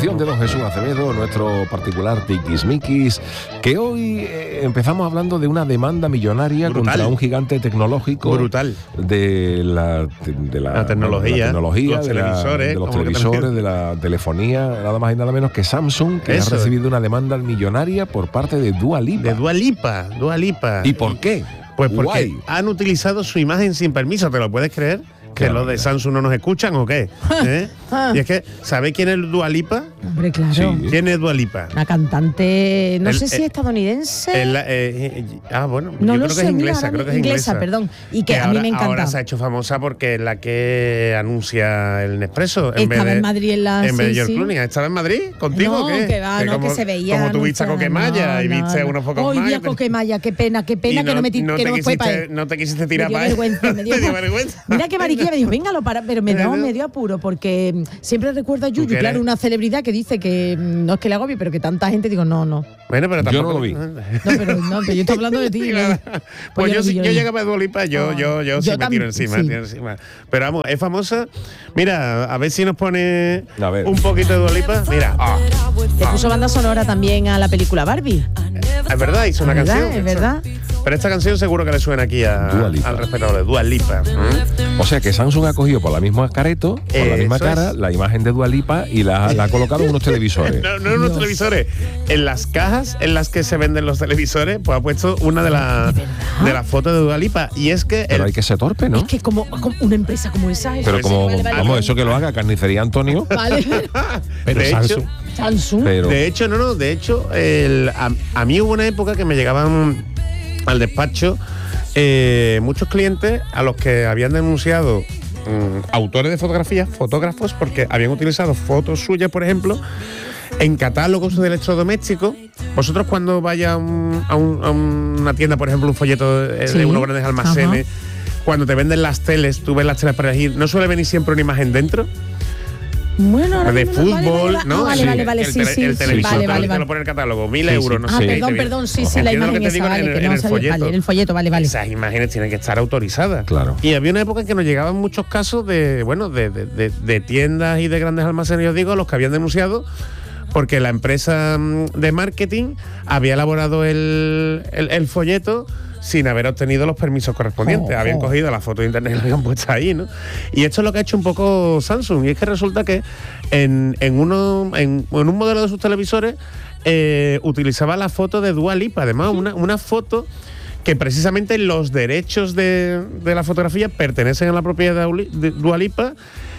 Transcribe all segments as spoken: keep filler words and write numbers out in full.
sección de don Jesús Acevedo, nuestro particular tiquismiquis, que hoy eh, empezamos hablando de una demanda millonaria brutal contra un gigante tecnológico brutal de la, de, de la, la tecnología, de la tecnología los de, televisores, la, de los televisores, de la telefonía, nada más y nada menos que Samsung, que Eso. ha recibido una demanda millonaria por parte de Dua Lipa. De Dua Lipa, Dua Lipa. ¿Y por qué? Pues porque Guay. han utilizado su imagen sin permiso, ¿te lo puedes creer? ¿Que Claro, los de Samsung no nos escuchan o qué? ¿Eh? Y es que, ¿sabéis quién es Dua Lipa? Hombre, claro. Sí. ¿Quién es Dua Lipa? Una cantante, no El- sé si eh, estadounidense. El- eh, eh, ah, bueno, no yo lo creo sé, que es mira, inglesa, ahora creo que es inglesa, inglesa. perdón. Y que, a ahora, mí me encanta. Ahora se ha hecho famosa porque es la que anuncia el Nespresso. En Estaba vez de, en Madrid en la- En vez de sí, George sí. Clooney. ¿Estaba en Madrid contigo No, o qué? que va, no, como, que se veía Como tú viste a anunciar, Coquemaya y no, viste no, unos pocos Hoy más. vi a Coquemaya, qué pena, qué pena y que no me ti- no que te no me fue para quisiste, no te quisiste Me tirar dio para él. vergüenza, me dio, Te dio vergüenza. Mira que Mariquilla me dijo, venga, lo para, pero me dio, me dio apuro, porque mm, siempre recuerdo a Yuyu, qué claro, eres? una celebridad que dice que mm, no es que le agobie, pero que tanta gente, digo, no, no. Bueno, pero Yo tampoco. no lo vi. No, pero, no, pero yo estoy hablando de ti. ¿no? Pues, yo, lo vi, sí- yo lo vi. llegaba a Dua Lipa, yo, Ah. yo, yo, Yo sí me tiro también, encima, sí. tiro encima. Pero vamos, es famosa. Mira, a ver si nos pone A ver. un poquito de Dua Lipa. Mira, ah, Le puso banda sonora también a la película Barbie. es verdad, hizo una ¿Es verdad? canción. ¿Es verdad? Pero esta canción seguro que le suena aquí a, Dua Lipa. al respetable Dua Lipa. ¿Mm? O sea que Samsung ha cogido por la misma careto, por la Eso misma cara, es. la imagen de Dua Lipa y la, la ha colocado en unos televisores. No, no en los televisores. En las cajas en las que se venden los televisores, pues ha puesto una de las ¿De verdad? de las fotos de Dua Lipa. Y es que Pero el- hay que ser torpe, ¿no? Es que como, como una empresa como esa. eso Pero sí, como, vale, vale, vamos, vale. eso que lo haga Carnicería Antonio, Vale. pero de Samsung. hecho, Samsung. Pero, De hecho, no, no, de hecho, el- a, a mí hubo una época que me llegaban al despacho eh, muchos clientes a los que habían denunciado mm, autores de fotografías, fotógrafos, porque habían utilizado fotos suyas, por ejemplo, en catálogos de electrodomésticos. Vosotros cuando vaya a, un- a un- a una tienda, por ejemplo, un folleto de, Sí. de unos grandes almacenes, cuando te venden las teles, tú ves las teles para elegir, ¿no suele venir siempre una imagen dentro? Bueno, ahora De mismo no- vale, fútbol, vale, ¿no? ah, vale, Sí. vale, vale, el sí, tele- sí, el sí, televisor vale, te lo- vale, te vale. lo pone el catálogo, mil Sí, euros, sí. no Ah, sé. perdón, te viene- perdón, sí, sí, la ¿Entiendes lo imagen que te esa, digo? vale, En- que en no el sabía, vale, folleto. en el folleto, vale, vale. Esas imágenes tienen que estar autorizadas. Claro. Y había una época en que nos llegaban muchos casos de, bueno, de, de- de- de tiendas y de grandes almacenes, yo digo, los que habían denunciado porque la empresa mm, de marketing había elaborado el, el- el folleto sin haber obtenido los permisos correspondientes. Oh, habían oh. cogido la foto de internet y la habían puesto ahí, ¿no? Y esto es lo que ha hecho un poco Samsung. Y es que resulta que en, en, uno, en, en un modelo de sus televisores eh, utilizaba la foto de Dua Lipa. Además, una, una foto que precisamente los derechos de, de la fotografía pertenecen a la propiedad de Uli- de Dua Lipa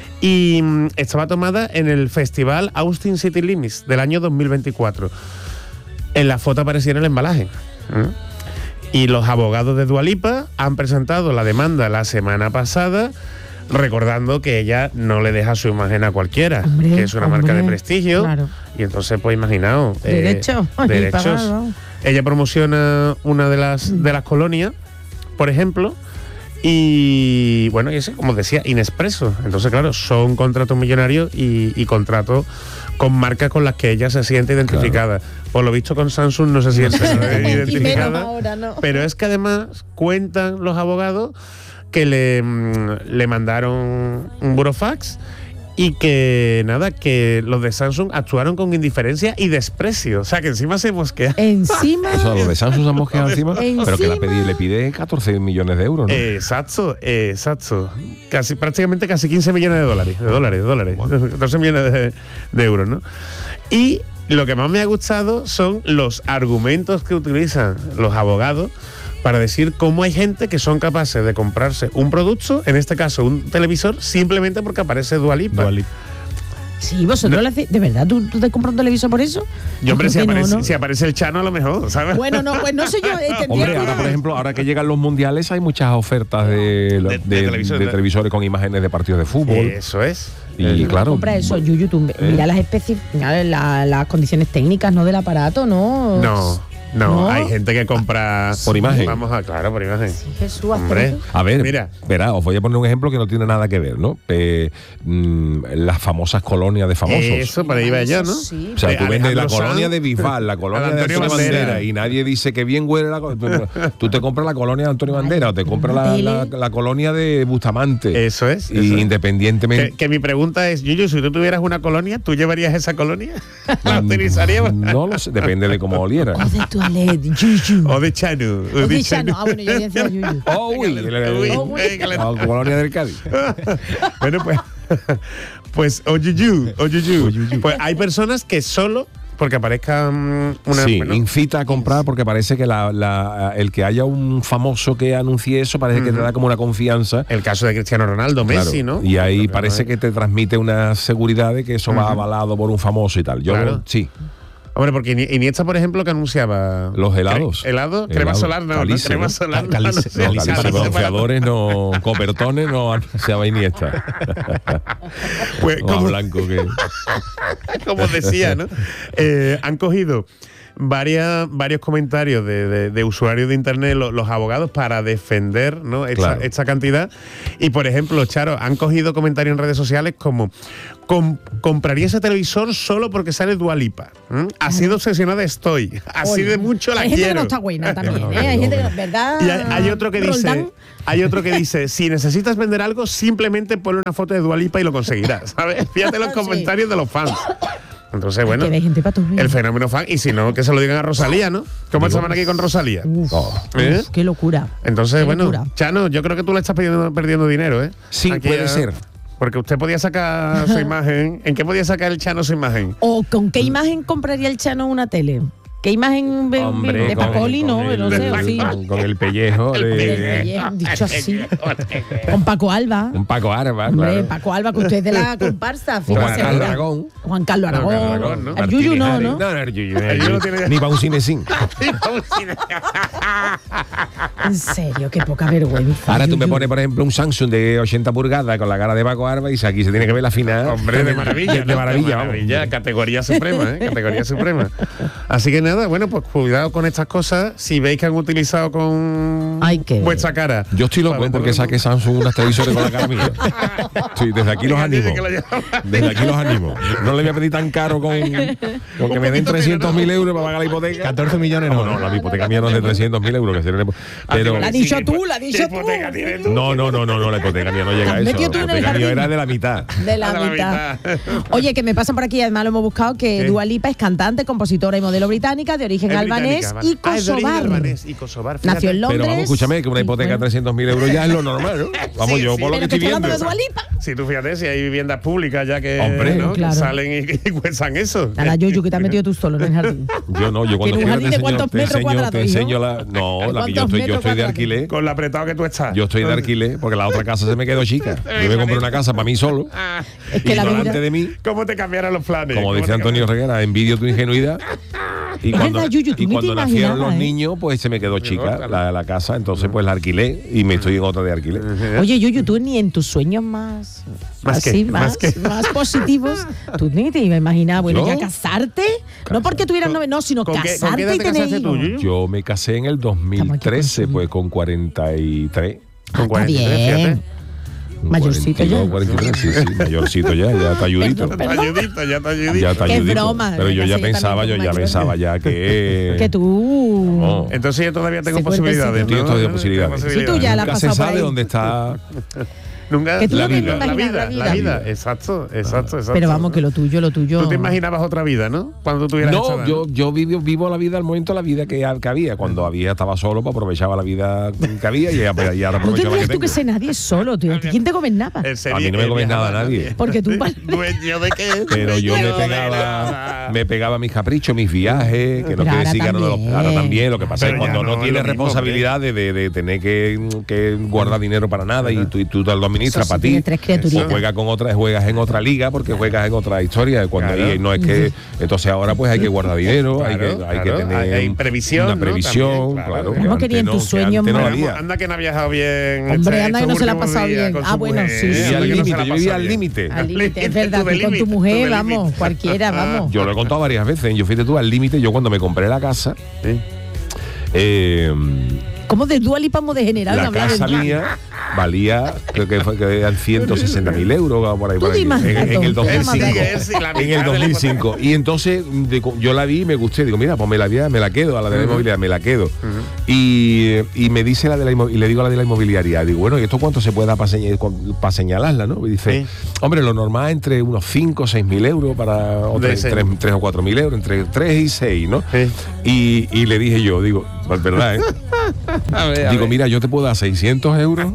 y mm, estaba tomada en el festival Austin City Limits del año dos mil veinticuatro. En la foto aparecía en el embalaje. ¿Mm? Y los abogados de Dua Lipa han presentado la demanda la semana pasada, recordando que ella no le deja su imagen a cualquiera, Hombre, que es una hombre, marca de prestigio. claro. Y entonces, pues imaginaos. eh, Derecho. Ay, derechos. pagado. Ella promociona una de las, de las colonias, por ejemplo, y bueno, y ese, como decía, Inexpreso. Entonces, claro, son contratos millonarios y, y contratos con marcas con las que ella se siente identificada. Por lo visto con Samsung no se siente Y menos identificada. ahora, ¿no? Pero es que además cuentan los abogados que le, mm, le mandaron un burofax y que nada, que los de Samsung actuaron con indiferencia y desprecio. O sea, que encima se mosquea. Encima. o sea, lo de Samsung se han mosqueado encima, pero que la Encima. pedí, le pide catorce millones de euros, ¿no? Exacto, exacto. Casi, prácticamente casi quince millones de dólares. De dólares, de dólares. catorce millones de, de euros, ¿no? Y lo que más me ha gustado son los argumentos que utilizan los abogados para decir cómo hay gente que son capaces de comprarse un producto, en este caso un televisor, simplemente porque aparece Dua Lipa. Dua Lipa. Sí, vosotros No. le hacéis. ¿De verdad tú, tú te compras un televisor por eso? Y hombre, Yo si creo que aparece, no, ¿no? si aparece el Chano a lo mejor, ¿sabes? Bueno, no, pues no sé yo. eh, tendría Hombre, que- ahora por ejemplo, ahora que llegan los mundiales hay muchas ofertas de, De- de- de de televisores. televisores con imágenes de partidos de fútbol. Eso es. y Eh, claro, Compra eso, Yuyu, tú ¿Eh? mira las especi- mira la- las condiciones técnicas, no del aparato, ¿no? No, No, No. hay gente que compra Por imagen. Vamos a, claro, por imagen. Sí, Jesús, Hombre. hazte- A ver, Mira. verá, os voy a poner un ejemplo que no tiene nada que ver, ¿no? Eh, mm, las famosas colonias de famosos. Eso, por ahí iba yo, ¿no? Sí. O sea, de tú vendes la Alejandro colonia Sanz de Bisbal, la colonia de Antonio Antonio Bandera, Bandera, y nadie dice que bien huele la colonia. Tú, tú te compras la colonia de Antonio Bandera o te compras la, la- la colonia de Bustamante. Eso es. Y eso es. independientemente. Que, que mi pregunta es, Yuyu, si tú tuvieras una colonia, ¿tú llevarías esa colonia? ¿La utilizarías? No lo sé, depende de cómo oliera. O de toilette, yuyu. O de Chanu. O de Chano. Ah, bueno, yo decía yuyu. Oh, uy, el- el- Uy, Oh, uy. eh, que le- la colonia del Cádiz. Bueno, pues, pues, oyuyu, oyuyu. Pues hay personas que solo, porque aparezca mm, una... Sí, bueno, incita a comprar porque parece que la, la- el que haya un famoso que anuncie eso parece que te da como una confianza. el caso de Cristiano Ronaldo, Messi, Claro, ¿no? y ahí Pero parece no que te transmite una seguridad de que eso va avalado por un famoso y tal. Yo Claro. sí. Hombre, porque Ini- Iniesta, por ejemplo, que anunciaba... Los helados. Cre- ¿Helado? Crema Helado. solar, no, Calice, no, crema ¿no? solar. no, Calice, no, no, sí, calice, calice para- bronceadores, no, copertones, no se va Iniesta. Pues, O a como, blanco que. como decía, ¿no? Eh, han cogido varias, varios comentarios de, de- de usuarios de internet, lo- los abogados, para defender, ¿no? esta, Claro. esta cantidad. Y, por ejemplo, Charo, han cogido comentarios en redes sociales como: "Com- compraría ese televisor solo porque sale Dua Lipa. ¿m? Así de obsesionada estoy. Así Oye, de mucho la hay gente que quiero". no está buena también, ¿eh? Hay gente que, ¿verdad? Y hay, hay otro que dice, Roldán. hay otro que dice, si necesitas vender algo, simplemente ponle una foto de Dua Lipa y lo conseguirás, ¿sabes? Fíjate los Sí. comentarios de los fans. Entonces, bueno, Que hay gente pa' tus vidas. el fenómeno fan, y si no, que se lo digan a Rosalía, ¿no? ¿Cómo estaban aquí con Rosalía? Uf, Oh. ¿Eh? uf, qué locura. Entonces, Qué bueno, locura. Chano, yo creo que tú le estás perdiendo, perdiendo dinero, ¿eh? Sí, Aquí puede a- ser. Porque usted podía sacar su imagen. ¿En qué podía sacar el Chano su imagen? ¿O con qué imagen compraría el Chano una tele? ¿Qué imagen de, Hombre, de con- Pacoli, no? con el- No sé, o sí. con, con el pellejo El de. pellejo. Dicho así. Con Paco Alba. Un Paco Arba, Hombre, claro. Paco Alba, que usted es de la comparsa. Juan Fíjese, Carlos mira. Aragón. Juan Carlos Aragón. Juan Carlos Aragón, ¿no? El Yuyu no, Martínez ¿no? Ares. No, no, el Yuyu, El Yuyu no tiene- Ni para un cinesín. En serio, qué poca vergüenza. Ahora tú me Yuyu. pones, por ejemplo, un Samsung de ochenta pulgadas con la cara de Paco Arba y aquí se tiene que ver la final. Hombre, de maravilla. De, de maravilla, vamos. Categoría suprema, ¿eh? Categoría suprema. Así que nada, bueno, pues cuidado con estas cosas. Si veis que han utilizado con Hay que ver. vuestra cara. Yo estoy loco Para ¿eh? porque poder- saque Samsung unas televisores con la cara mía. Sí, desde aquí los animo. Dice que lo lleva- Desde aquí los animo. No le voy a pedir tan caro con, con que me den trescientos mil euros para pagar la hipoteca. catorce millones No, no. no, la hipoteca mía no es de trescientos mil euros. Que sería- pero, La has dicho tú, la has ¿Qué dicho tú. hipoteca tienes tú? no, no, no, no, no, la hipoteca mía no llega a ¿Te has eso. metido tú La en el hipoteca mía jardín? era de la mitad. De la, De la mitad. mitad. Oye, que me pasan por aquí, además lo hemos buscado, que ¿Qué? Dua Lipa es cantante, compositora y modelo británica de origen Es albanés británica, y ¿vale? Ah, es de origen kosovar. albanés y kosovar, fíjate. Nació en Londres. Pero vamos, escúchame, que una y hipoteca de fue- trescientos mil euros ya es lo normal, ¿no? Vamos, Sí, yo sí. por lo que Pero que estoy estoy hablando viendo. de Dua Lipa. Si tú fíjate, si hay viviendas públicas ya que, Hombre. ¿no? que Claro. salen y que cuestan eso. A la Yuyu, que te has metido tú solo en el jardín. Yo no, yo cuando ¿Tiene un quiera te jardín de enseño, cuántos te metros enseño, cuadrados, te hijo? enseño la. No, ¿De la que yo cuántos estoy, yo metros estoy de cuadrados? alquiler. Con lo apretado que tú estás. Yo estoy de alquiler porque la otra casa se me quedó chica. Yo me compré una casa para mí solo. Es que la ignorante vida- de mí. ¿Cómo te cambiaron los planes? Como ¿Cómo dice te Antonio cambiaron? Reguera, envidio tu ingenuidad. Y Es cuando, verdad, Yuyu, tú y ni te cuando nacieron imaginabas, los ¿eh? niños, pues se me quedó chica claro. la, la casa. Entonces, pues la alquilé y me estoy en otra de alquiler. Oye, Yuyu, tú ni en tus sueños más, ¿Más así, qué? más, ¿Más qué? más positivos, tú ni te ibas a imaginar, bueno, ¿Yo? ya casarte, no porque tuvieras novio, no, sino ¿Con qué- con qué casarte edad y te tener casaste tú, hijos. Yuyu? Yo me casé en el dos mil trece, Estamos aquí con pues con cuarenta y tres. Ah, está cuarenta y tres, bien. fíjate. Mayorcito ya. cuarenta y tres, sí, sí, mayorcito ya, ya está ayudito. Perdón, Ya está ayudito, ya está ayudito. Ya está Qué ayudito. broma, Pero yo ya ya sé, yo pensaba, yo también ya como pensaba mayor. ya que. Que tú. No. Entonces yo todavía tengo Se cuenta posibilidades. ese Tienes ¿no? todavía posibilidades. Sí, tú ya la has Nunca se pasado por sabe ahí. dónde está. Nunca, Que tú la, no te vida, la imaginas vida, la la vida. vida, exacto, exacto, exacto. Pero vamos, que lo tuyo, lo tuyo. Tú te imaginabas otra vida, ¿no? Cuando tú tuvieras esta No, edad, yo, yo vivo, vivo la vida al momento, la vida que, que había. Cuando había estaba solo, pues aprovechaba la vida que había y, y ahora No aprovechaba tendrías que tú tengo. que ser nadie solo, tío. ¿A ti ¿Quién te gobernaba? El serie A mí no me que gobernaba viajaba nadie. Porque tú vale- ¿Dueño de qué? Pero yo me Dueño de pegaba, nada. me pegaba mis caprichos, mis viajes, que no Pero quiere ahora decir que no lo- también. ahora también. Lo que pasa Pero es que ya cuando no no, es tienes lo mismo, responsabilidad de, de- de tener que, que guardar dinero para nada y tú, y tú te lo administras Eso sí, para ti, tiene tres criaturitas. o juegas con otra, juegas en otra liga porque juegas en otra historia. Cuando Claro. ahí no es que, entonces ahora pues hay que guardar dinero, hay que, Claro, hay que claro. tener Hay- hay previsión, una ¿no? previsión, También, claro. claro. ¿Cómo que ni en antes tus que sueños, antes no mamá? había. Anda que no ha viajado bien. Hombre, este- anda que estos no se la ha últimos pasado días bien. con Ah, su bueno, mujer, sí, ¿eh? sí. Vivía Anda al que no se límite, la ha yo vivía pasado al bien. límite. Al límite, es Tú verdad, de tú con límite, tu tú mujer, de vamos, límite. cualquiera, vamos. Yo lo he contado varias veces. Yo fíjate tú al límite. Yo cuando me compré la casa, Sí. Eh, ¿Cómo de Dua Lipa hemos degenerado? La casa mía valía, creo que, fue, que eran ciento sesenta mil euros por ahí, por ahí en, en el dos mil cinco. En el dos mil cinco. Y entonces de, yo la vi y me gusté. Digo, mira, pues me la, me la quedo, a la de la uh-huh. inmobiliaria, me la quedo. Uh-huh. Y, y me dice la de la inmobiliaria, y le digo a la de la inmobiliaria, digo, bueno, ¿y esto cuánto se puede dar para señal, pa señalarla, no? Y dice, sí. hombre, lo normal entre unos cinco o seis mil euros para, o tres o cuatro mil euros, entre tres y seis, ¿no? Sí. Y, y le dije yo, digo, pues verdad, ¿eh? A ver, a digo, ver. Mira, yo te puedo dar seiscientos euros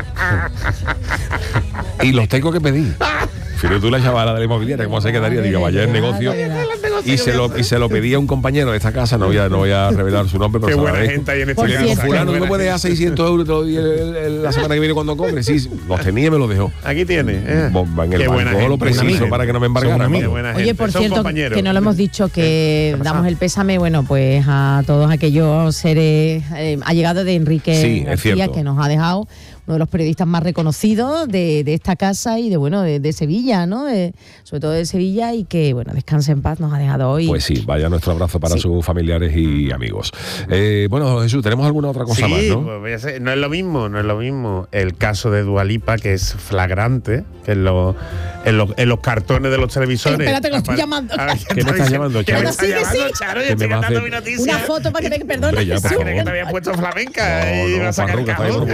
y los tengo que pedir. Pero tú, la chavala de la inmobiliaria, ¿cómo se quedaría? Digo, vaya el negocio. Y se lo y se lo pedía a un compañero de esta casa, no voy a, no voy a revelar su nombre, pero qué buena gente ahí en este le digo, fulano, ¿tú me puedes dar seiscientos euros te lo di el, el, el, la semana que viene cuando cobre? Sí, los tenía y me los dejó. Aquí tiene. Eh. En el banco lo preciso para que no me embargara. Oye, por cierto, que no lo hemos dicho, que damos el pésame, bueno, pues a todos aquellos seres eh, allegados de Enrique sí, García, que nos ha dejado uno de los periodistas más reconocidos de, de esta casa y de bueno de, de Sevilla, ¿no? De, sobre todo de Sevilla, y que bueno, descanse en paz, nos ha dejado hoy. Pues sí, vaya nuestro abrazo para sí. sus familiares y amigos. Eh, bueno, Jesús, ¿tenemos alguna otra cosa sí, más, no? Pues, no es lo mismo, no es lo mismo el caso de Dua Lipa, que es flagrante, que en los, en los, en los cartones de los televisores. Pero espérate, que lo estoy llamando. A ver, ¿qué me estás llamando, Charo? ¿Qué me estás llamando, Charo? Yo estoy dando mi noticia. Una foto para que te perdone. Hombre, ya, por favor. Que te había puesto flamenca no, y no, va a sacar el cajón.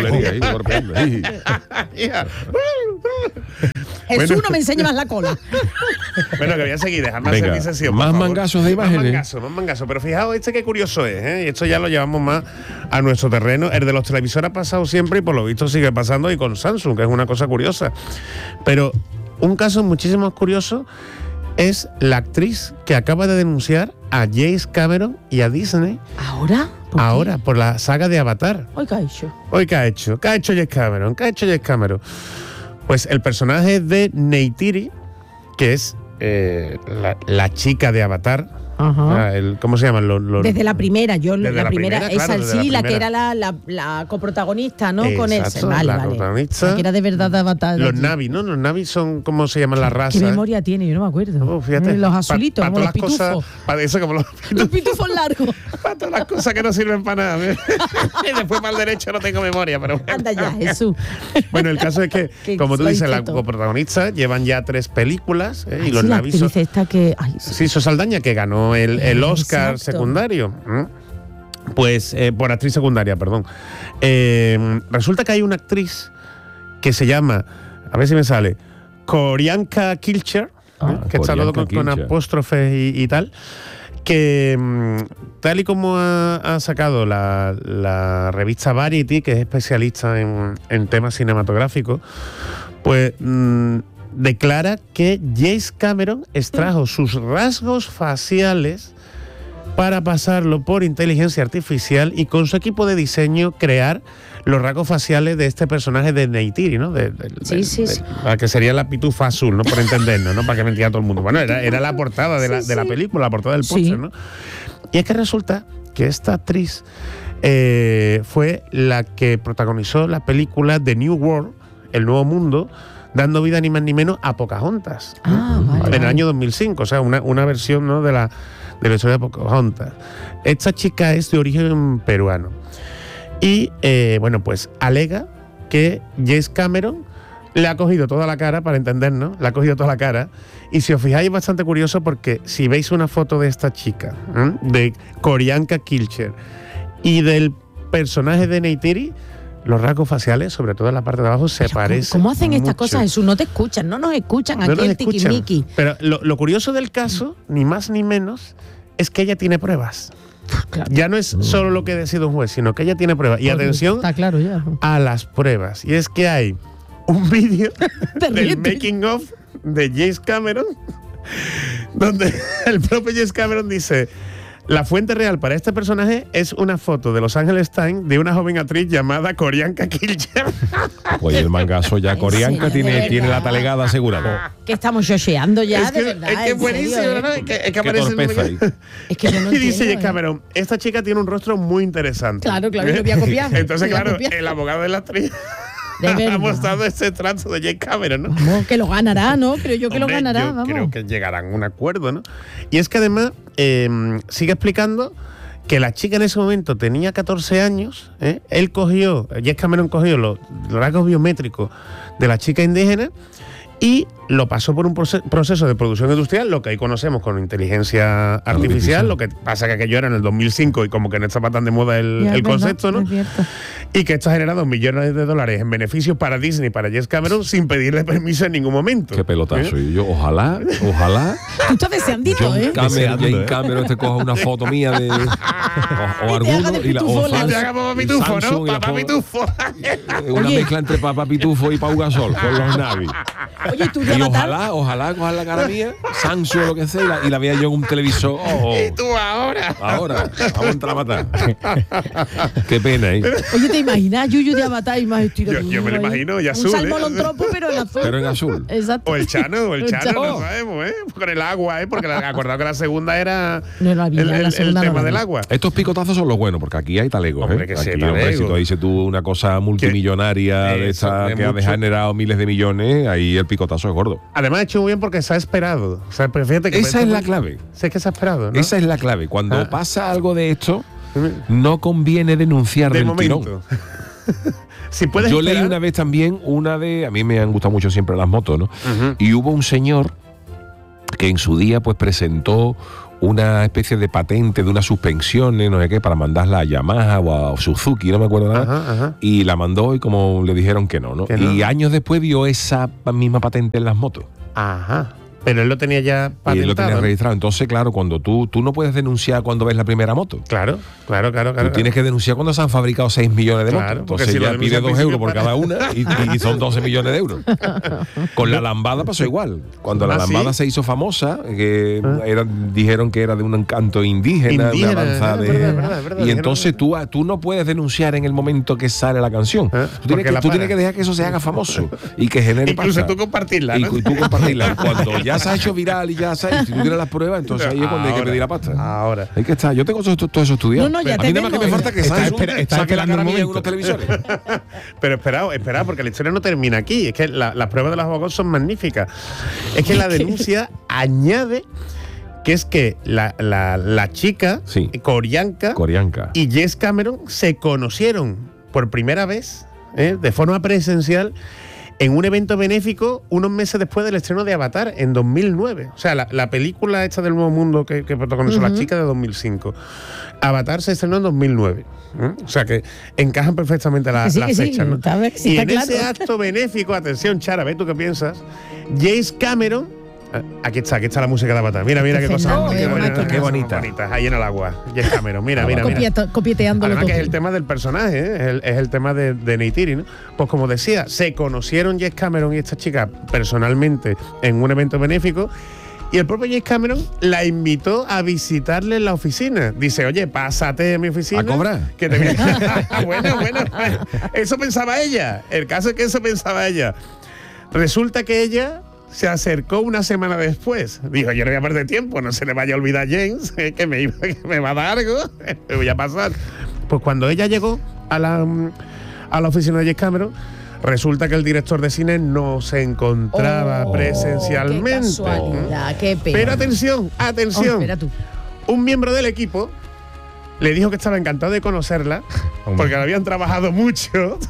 Jesús bueno. no me enseña más la cola. Bueno, que voy a seguir, dejadme hacer mi sesión. Más mangazos de imágenes. Más mangazos, más mangazos. Pero fijaos, este qué curioso es, ¿eh? Y esto ya lo llevamos más a nuestro terreno. El de los televisores ha pasado siempre y por lo visto sigue pasando, y con Samsung, que es una cosa curiosa. Pero un caso muchísimo más curioso es la actriz que acaba de denunciar a James Cameron y a Disney. ¿Ahora? ¿Por Ahora, qué? Por la saga de Avatar. ¿Hoy qué ha hecho? ¿Hoy qué ha hecho? ¿Qué ha hecho James Cameron? ¿Qué ha hecho James Cameron? Pues el personaje de Neytiri, que es eh, la, la chica de Avatar. Ajá. El, ¿Cómo se llaman? Los, los, desde la primera, yo desde la, la primera, primera, esa claro, sí, la, la que era la, la, la coprotagonista, ¿no? Exacto, con ese, vale, la vale. Protagonista, la que era de verdad de Avatar. Los Navi, ¿no? Los Navi son, ¿cómo se llaman las razas? ¿Qué memoria tiene? Yo no me acuerdo. Oh, fíjate. Los azulitos, pa, pa como los pitufos. Cosas, para eso, como los pitufos. Los pitufos largos. Para todas las cosas que no sirven para nada. Y después para el derecho no tengo memoria, pero bueno. Anda ya, Jesús. Bueno, el caso es que, como tú dices, la coprotagonista llevan ya tres películas, ¿eh? Ay, y los sí, Navi son... esta que... Ay, sí, Sos Saldaña, que ganó el, el Oscar Exacto. secundario. Pues eh, por actriz secundaria, perdón. Eh, resulta que hay una actriz que se llama, a ver si me sale, Qorianka Kilcher, ah, que está todo con, con apóstrofes y, y tal, que tal y como ha, ha sacado la, la revista Variety, que es especialista en, en temas cinematográficos, pues mmm, declara que James Cameron extrajo sus rasgos faciales para pasarlo por inteligencia artificial y con su equipo de diseño crear los rasgos faciales de este personaje de Neytiri, ¿no? De, de, sí, de, sí, de, sí. La que sería la pitufa azul, ¿no? Por entendernos, ¿no? Para que me entienda todo el mundo. Bueno, era, era la portada de, sí, la, de la película, la portada del póster, sí. ¿no? Y es que resulta que esta actriz eh, fue la que protagonizó la película The New World, El Nuevo Mundo, dando vida ni más ni menos a Pocahontas. Ah, ¿no? vale, En el vale. año dos mil cinco, o sea, una, una versión, ¿no? de la de la historia de Pocahontas. Esta chica es de origen peruano y, eh, bueno, pues alega que James Cameron le ha cogido toda la cara, para entendernos, le ha cogido toda la cara, y si os fijáis es bastante curioso porque si veis una foto de esta chica, ¿eh? de Qorianka Kilcher, y del personaje de Neytiri, los rasgos faciales, sobre todo en la parte de abajo, se Pero parecen. ¿Cómo, cómo hacen estas mucho. cosas, Jesús? No te escuchan, no nos escuchan aquí No nos el escuchan. tiquismiqui. Pero lo, lo curioso del caso, ni más ni menos, es que ella tiene pruebas. Claro. Ya no es solo lo que decide un juez, sino que ella tiene pruebas. Y Porque atención está claro ya. a las pruebas. Y es que hay un vídeo del making of de James Cameron, donde el propio James Cameron dice: la fuente real para este personaje es una foto de Los Angeles Times de una joven actriz llamada Qorianka Kilcher. Pues el mangazo ya Qorianka tiene, tiene la talegada asegurada. Que estamos yocheando ya, es que, de verdad. es que es buenísimo, serio, ¿no? ¿eh? Es que, es que Qué aparece torpeza el... ahí. Es que yo no Y dice entiendo, James Cameron, esta chica tiene un rostro muy interesante. Claro, claro, lo voy a copiar. Entonces, Lo voy a claro, copiar. el abogado de la actriz De verdad. ha mostrado este trato de James Cameron, ¿no? Vamos, que lo ganará, ¿no? Creo yo que Hombre, lo ganará, yo vamos. creo que llegarán a un acuerdo, ¿no? Y es que además eh, sigue explicando que la chica en ese momento tenía catorce años, ¿eh? Él cogió, James Cameron cogió los, los rasgos biométricos de la chica indígena y lo pasó por un proceso de producción industrial, lo que ahí conocemos con inteligencia artificial, artificial. Lo que pasa que aquello era en el dos mil cinco y como que no estaba tan de moda el, el concepto, ¿no? Y que esto ha generado millones de dólares en beneficios para Disney, para James Cameron, sin pedirle permiso en ningún momento. Qué pelotazo. ¿Eh? Y yo, ojalá, ojalá. Tú estás deseandito, ¿eh? Cameron, James Cameron te coja una foto mía de. O, o alguno. Y la, o Samsung, te haga Papá Pitufo, ¿no? Papá Pitufo. Una mezcla entre Papá Pitufo y Pau Gasol, con los Navi. Oye, tú y ojalá, ojalá coja la cara mía, Samsung o lo que sea, y la, y la vea yo en un televisor. Oh, y tú ahora. Ahora, vamos a entrar a matar. Qué pena, ¿eh? Oye, ¿te imaginas Yuyu de Avatar y más estilo? Yo, yo me lo imagino, y azul. Un salmolontropo, ¿eh? pero en azul. Pero en azul. Exacto. O el Chano, o el, el Chano, Chano, no sabemos, ¿eh? Con el agua, ¿eh? Porque acordado que la segunda era no, no había, el, el, la segunda el tema no del agua. Estos picotazos son los buenos, porque aquí hay talegos, hombre, ¿eh? Que aquí, sí, hombre, talego. si tú dices tú una cosa multimillonaria de esa que ha generado miles de millones, ahí el picotazo es gordo. Además, ha hecho muy bien porque se ha esperado. O sea, fíjate que esa es la clave. Sé que se ha esperado, ¿no? Esa es la clave. Cuando ah. pasa algo de esto, no conviene denunciar de del momento. tirón. Si puedes Yo esperar. leí una vez también una de. A mí me han gustado mucho siempre las motos, ¿no? Uh-huh. Y hubo un señor que en su día pues presentó una especie de patente de unas suspensiones, no sé qué, para mandarla a Yamaha o a Suzuki, no me acuerdo nada. Ajá, ajá. Y la mandó y como le dijeron que no, ¿no? Que no. Y años después vio esa misma patente en las motos. Ajá. Pero él lo tenía ya patentado. Y él lo tenía registrado. Entonces, claro, cuando tú, tú no puedes denunciar cuando ves la primera moto. Claro, claro, claro. claro tú tienes que denunciar cuando se han fabricado seis millones de claro, motos. Entonces si ya pide dos euros por cada una y, y son doce millones de euros. Con la lambada pasó igual. Cuando la ¿Ah, lambada sí? se hizo famosa, que ¿Ah? era, dijeron que era de un encanto indígena, indígena una avanzada de... verdad, verdad, verdad, y entonces tú, tú no puedes denunciar en el momento que sale la canción. ¿Ah? Tú, tienes que, tú tienes que dejar que eso se haga famoso y que genere incluso pasta. tú compartirla, ¿no? Y tú compartirla. Cuando ya se ha hecho viral y ya sabes, si tú tienes las pruebas, entonces ahí es cuando ahora, hay que pedir la pasta. Ahora. Hay que estar. Yo tengo todo, todo eso estudiado. No, no, ya a mí nada más que me falta que Samsung saque la cara mía en unos televisores. Pero esperad, esperad, porque la historia no termina aquí. Es que la, las pruebas de los abogados son magníficas. Es que la denuncia añade que es que la, la, la chica, sí. Corianca, Corianca y James Cameron se conocieron por primera vez, ¿eh? de forma presencial, en un evento benéfico unos meses después del estreno de Avatar, en dos mil nueve. O sea, la, la película esta del Nuevo Mundo que, que protagonizó uh-huh. la chica de dos mil cinco. Avatar se estrenó en dos mil nueve. ¿eh? O sea, que encajan perfectamente las sí, la fechas. Sí, ¿no? sí, y en claro. ese acto benéfico, atención, Chara, ¿ves tú qué piensas? James Cameron... Aquí está, aquí está la música de Avatar. Mira, mira qué, qué cosa. Oh, qué, bonita, qué bonita. bonita. Ahí en el agua. James Cameron. Mira, mira, mira. Copieteándolo. Además que es el tema del personaje, ¿eh? es, el, es el tema de, de Neytiri, ¿no? Pues como decía, se conocieron James Cameron y esta chica personalmente en un evento benéfico. Y el propio James Cameron la invitó a visitarle en la oficina. Dice, oye, pásate a mi oficina. ¿A cobrar? Que te... bueno, bueno. Eso pensaba ella. El caso es que eso pensaba ella. Resulta que ella... se acercó una semana después. Dijo, yo no voy a perder tiempo, no se le vaya a olvidar a James, que me, iba, que me va a dar algo, me voy a pasar. Pues cuando ella llegó a la, a la oficina de James Cameron, resulta que el director de cine no se encontraba oh, presencialmente. Qué casualidad, qué pena. Pero atención, atención. Oh, espera tú. Un miembro del equipo le dijo que estaba encantado de conocerla, porque la habían trabajado mucho.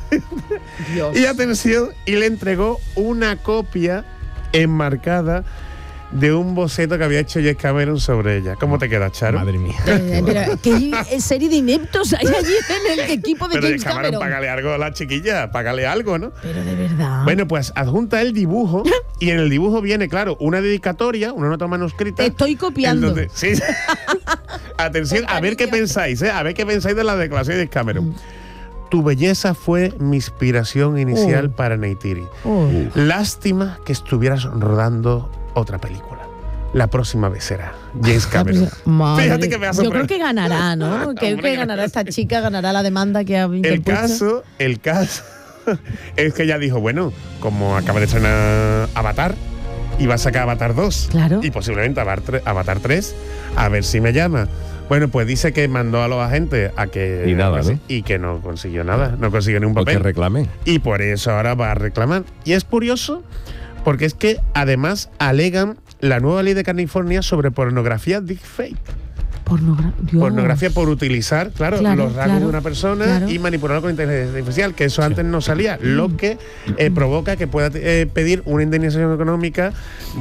Dios. Y atención, y le entregó una copia enmarcada de un boceto que había hecho James Cameron sobre ella. ¿Cómo te quedas, Charo? Madre mía. Pero, pero ¿qué serie de ineptos hay allí en el equipo de pero James Cameron? Cameron? Págale algo a la chiquilla, págale algo, ¿no? Pero de verdad. Bueno, pues adjunta el dibujo y en el dibujo viene, claro, una dedicatoria, una nota manuscrita. Te estoy copiando. Donde, sí. Atención, a ver qué pensáis, ¿eh? A ver qué pensáis de la declaración de James Cameron. Tu belleza fue mi inspiración inicial uh. para Neytiri. Uh. Lástima que estuvieras rodando otra película. La próxima vez será James Cameron. Madre. Fíjate que me ha Yo creo que ganará, ¿no? Creo que ganará esta chica, ganará la demanda que ha interpuesto. El caso, el caso es que ella dijo, bueno, como acaba de estrenar Avatar, y va a sacar Avatar dos. Claro. Y posiblemente Avatar tres, a ver si me llama. Bueno, pues dice que mandó a los agentes a que... Y nada, ¿no? Y que no consiguió nada, no consiguió ni un papel. Porque reclamé. Y por eso ahora va a reclamar. Y es curioso porque es que además alegan la nueva ley de California sobre pornografía deepfake. Pornogra pornografía por utilizar, claro, claro los rasgos claro, de una persona claro. y manipularlo con inteligencia artificial, que eso antes no salía, lo que eh, provoca que pueda eh, pedir una indemnización económica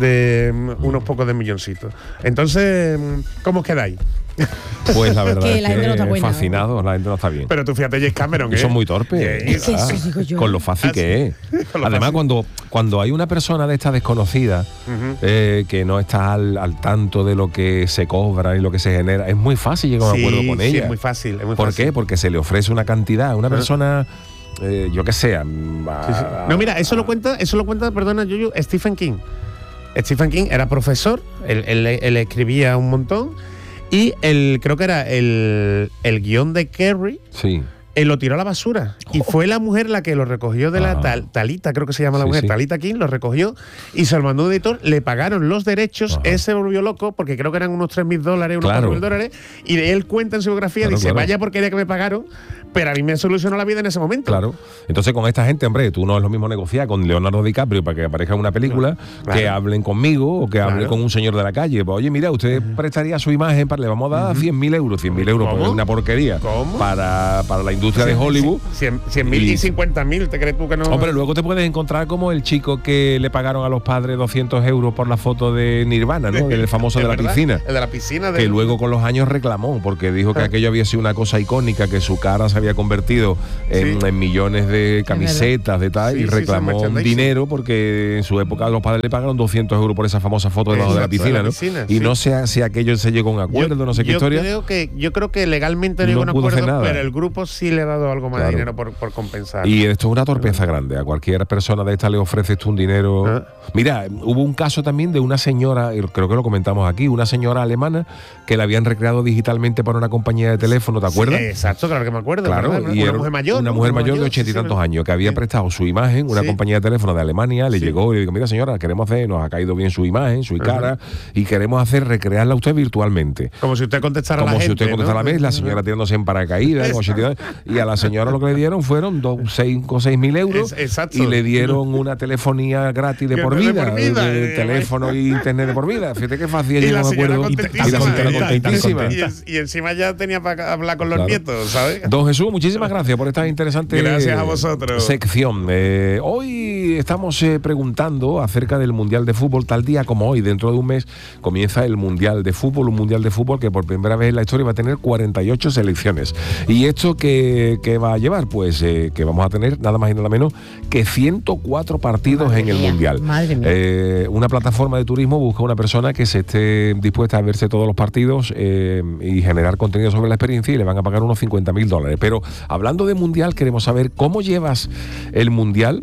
de um, unos pocos de milloncitos. Entonces, ¿cómo os quedáis? Pues la verdad que es la gente no está que buena, fascinado, la gente no está bien. Pero tú fíjate, James Cameron, que ¿eh? son muy torpes. Es que eso digo yo. Con lo fácil Ah, que sí. es. Con lo Además, fácil. cuando, cuando hay una persona de esta desconocida, Ujú. eh, que no está al, al tanto de lo que se cobra y lo que se genera, es muy fácil llegar a un Sí, acuerdo con sí, ella. es muy fácil, es muy ¿Por fácil. qué? Porque se le ofrece una cantidad. Una persona, eh, yo que sé. Sí, sí. No, mira, eso lo cuenta, eso lo cuenta, perdona, Yuyu, Stephen King. Stephen King era profesor, él, él, él escribía un montón y el, creo que era el, el guión de Carrie, Sí. él lo tiró a la basura. Y fue la mujer la que lo recogió de la Ajá. tal, Talita, creo que se llama la Sí, mujer, sí. Talita King, lo recogió y se lo mandó a un editor, le pagaron los derechos, Ajá. él se volvió loco porque creo que eran unos tres mil dólares, unos Claro. cuatro mil dólares, y de él cuenta en su biografía, Claro, dice, claro. vaya porquería que me pagaron, pero a mí me solucionó la vida en ese momento. Claro. Entonces, con esta gente, hombre, tú no es lo mismo negociar con Leonardo DiCaprio para que aparezca en una película, Claro. que hablen conmigo o que hable Claro. con un señor de la calle. Pues, oye, mira, usted prestaría su imagen, para, le vamos a dar cien mil euros. cien mil euros, ¿Cómo? pues es una porquería. ¿Cómo? Para, para la industria de Hollywood. cien mil y Y- cincuenta mil, ¿te crees tú que no? Hombre, luego te puedes encontrar como el chico que le pagaron a los padres doscientos euros por la foto de Nirvana, ¿no? El famoso ¿Es de la verdad? piscina. El de la piscina. Que del- luego con los años reclamó, porque dijo que Ah. aquello había sido una cosa icónica, que su cara se había convertido en, Sí. en millones de camisetas de tal, Sí, y sí, reclamó sí, merchandising. dinero porque en su época los padres le pagaron doscientos euros por esa famosa foto debajo de la Exacto, piscina, de la ¿no? piscina, y sí. no sé si aquello se llegó a un acuerdo, no sé qué yo historia. Creo que, yo creo que legalmente no No llegó a un pudo hacer acuerdo, nada. pero el grupo sí le ha dado algo más Claro. de dinero por, por compensar. Y esto es una torpeza grande. A cualquier persona de esta le ofreces tú un dinero. Ah. Mira, hubo un caso también de una señora, y creo que lo comentamos aquí, una señora alemana que la habían recreado digitalmente para una compañía de teléfono, ¿te acuerdas? Sí, exacto, claro que me acuerdo. Claro, ¿verdad? y una era mujer mayor. una ¿no? mujer mayor de ochenta y sí, sí, tantos me- años que había sí. prestado su imagen, una Sí. compañía de teléfono de Alemania, le Sí. llegó y le dijo, mira señora, queremos hacer, nos ha caído bien su imagen, su cara, y queremos hacer recrearla usted virtualmente. Como si usted contestara a la Como si gente, usted contestara ¿no? a la vez, la señora tirándose en paracaídas, con ochenta y dos, y a la señora lo que le dieron fueron dos, cinco o seis mil euros, Es- exacto. y le dieron una telefonía gratis de Que por de vida, por vida, de, de eh, teléfono e internet de por vida. Fíjate qué fácil Y llegó la a un señora acuerdo. contentísima. Y la señora Y- contentísima. Y, en- y encima ya tenía para hablar con los Claro. nietos, ¿sabes? Don Jesús, muchísimas gracias por esta interesante Gracias a vosotros. sección. Eh, hoy estamos eh, preguntando acerca del Mundial de Fútbol, tal día como hoy, dentro de un mes, comienza el Mundial de Fútbol, un Mundial de Fútbol que por primera vez en la historia va a tener cuarenta y ocho selecciones. ¿Y esto qué, qué va a llevar? Pues eh, que vamos a tener nada más y nada menos que ciento cuatro partidos Madre en el mía, Mundial. madre mía. Eh, una plataforma de turismo busca una persona que se esté dispuesta a verse todos los partidos eh, y generar contenido sobre la experiencia, y le van a pagar unos cincuenta mil dólares. Pero hablando de Mundial, queremos saber cómo llevas el Mundial.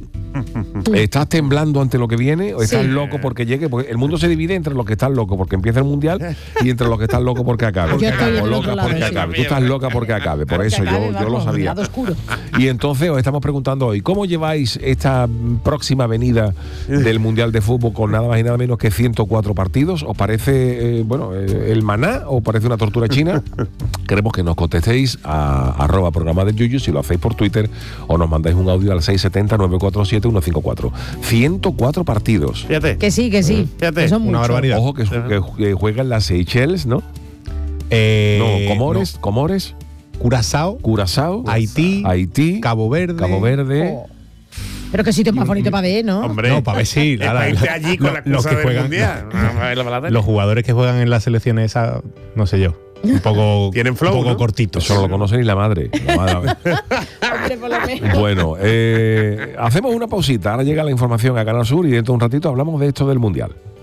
¿Estás temblando ante lo que viene o estás Sí. loco porque llegue? Porque el mundo se divide entre los que están locos porque empieza el Mundial y entre los que están locos porque acabe. Yo estoy en O el otro loca lado, porque sí. acabe. Tú estás loca porque acabe. Por Porque eso acabe, yo, yo lo vamos, sabía. lado oscuro. Y entonces os estamos preguntando hoy, ¿cómo lleváis esta mm, próxima venida del Mundial de Fútbol con nada más y nada menos que ciento cuatro partidos? ¿Os parece, eh, bueno, eh, el maná o parece una tortura china? Queremos que nos contestéis a arroba programa del Yuyu, si lo hacéis por Twitter, o nos mandáis un audio al seis siete cero, nueve cuatro siete, uno cinco cuatro. ciento cuatro partidos. Fíjate. Que sí, que sí. Fíjate, que son una muchos. barbaridad. Ojo que, que, que juegan las Seychelles, ¿no? Eh, no, Comores, Comores, no. Curazao, Curazao, Haití, Haití, Cabo Verde. Cabo Verde. Oh. Pero qué sitio más bonito para ver, ¿no? Hombre, No, para ver si. es nada, para irte allí con lo- la los excusa que del juegan- mundial. No, a ver la balada. Los jugadores que juegan en las selecciones esas, no sé yo. Un poco, Tienen flow, un poco ¿no? cortitos. Eso no lo conoce ni la madre. La madre. Hombre, por lo menos. Bueno, eh, hacemos una pausita. Ahora llega la información a Canal Sur y dentro de un ratito hablamos de esto del Mundial.